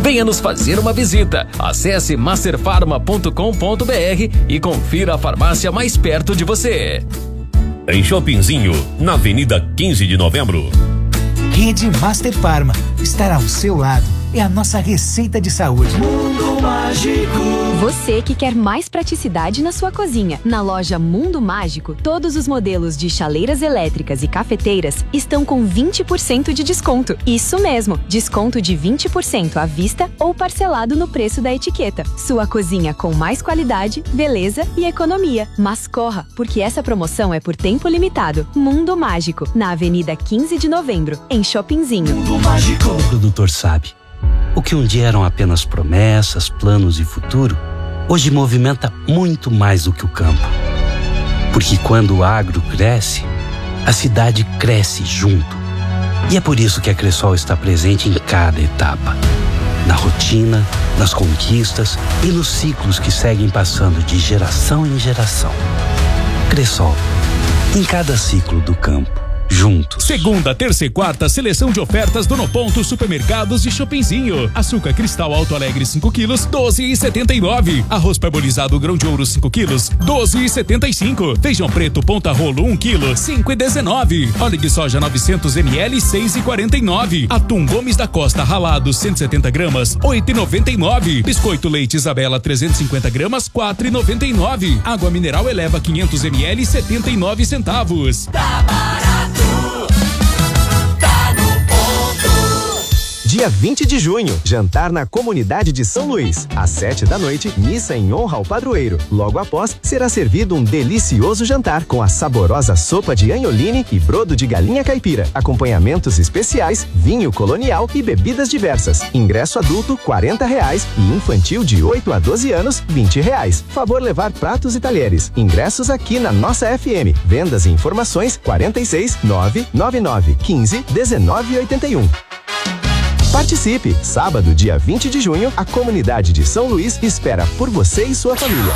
Venha nos fazer uma visita. Acesse masterfarma.com.br e confira a farmácia mais perto de você. Em Shoppingzinho, na Avenida 15 de Novembro. Rede Master Farma. Estar ao seu lado é a nossa receita de saúde. Mundo Mágico. Você que quer mais praticidade na sua cozinha. Na loja Mundo Mágico, todos os modelos de chaleiras elétricas e cafeteiras estão com 20% de desconto. Isso mesmo, desconto de 20% à vista ou parcelado no preço da etiqueta. Sua cozinha com mais qualidade, beleza e economia. Mas corra, porque essa promoção é por tempo limitado. Mundo Mágico, na Avenida 15 de Novembro, em Shoppingzinho. Mundo Mágico. O produtor sabe. O que um dia eram apenas promessas, planos e futuro, hoje movimenta muito mais do que o campo. Porque quando o agro cresce, a cidade cresce junto. E é por isso que a Cressol está presente em cada etapa. Na rotina, nas conquistas e nos ciclos que seguem passando de geração em geração. Cressol, em cada ciclo do campo. Juntos. Segunda, terça e quarta, seleção de ofertas do No Ponto Supermercados de Shoppingzinho. Açúcar cristal Alto Alegre 5 quilos, 12,79. Arroz parbolizado grão de ouro 5 quilos, 12,75. Feijão preto ponta rolo 1 quilo, 5,19. Óleo de soja 900 ml, 6,49. Atum Gomes da Costa ralado 170 gramas, 8,99. Biscoito Leite Isabela 350 gramas, 4,99. Água mineral Eleva 500 ml, 79 centavos. Tá barato. Tá no ponto. Dia 20 de junho, jantar na comunidade de São Luís. Às 7 da noite, missa em honra ao padroeiro. Logo após, será servido um delicioso jantar com a saborosa sopa de anholine e brodo de galinha caipira. Acompanhamentos especiais, vinho colonial e bebidas diversas. Ingresso adulto, R$40 e infantil de 8 a 12 anos, R$20. Favor levar pratos e talheres. Ingressos aqui na nossa FM. Vendas e informações 46 999 15 19 81. Participe! Sábado, dia 20 de junho, a comunidade de São Luís espera por você e sua família.